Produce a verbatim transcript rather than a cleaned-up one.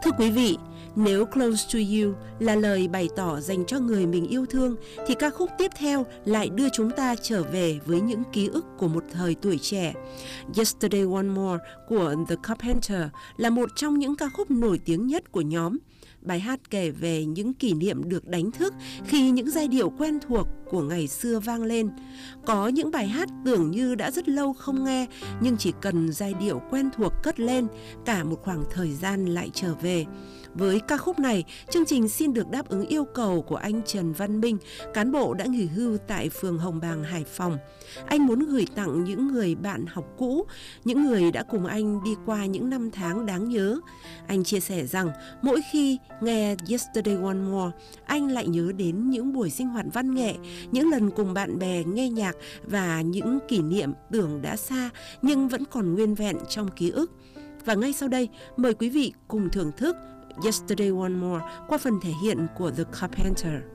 Thưa quý vị, nếu Close to You là lời bày tỏ dành cho người mình yêu thương, thì ca khúc tiếp theo lại đưa chúng ta trở về với những ký ức của một thời tuổi trẻ. Yesterday One More của The Carpenter là một trong những ca khúc nổi tiếng nhất của nhóm. Bài hát kể về những kỷ niệm được đánh thức khi những giai điệu quen thuộc của ngày xưa vang lên. Có những bài hát tưởng như đã rất lâu không nghe, nhưng chỉ cần giai điệu quen thuộc cất lên, cả một khoảng thời gian lại trở về. Với ca khúc này, chương trình xin được đáp ứng yêu cầu của anh Trần Văn Minh, cán bộ đã nghỉ hưu tại phường Hồng Bàng, Hải Phòng. Anh muốn gửi tặng những người bạn học cũ, những người đã cùng anh đi qua những năm tháng đáng nhớ. Anh chia sẻ rằng mỗi khi nghe Yesterday One More, anh lại nhớ đến những buổi sinh hoạt văn nghệ, những lần cùng bạn bè nghe nhạc và những kỷ niệm tưởng đã xa nhưng vẫn còn nguyên vẹn trong ký ức. Và ngay sau đây, mời quý vị cùng thưởng thức Yesterday One More qua phần thể hiện của The Carpenter.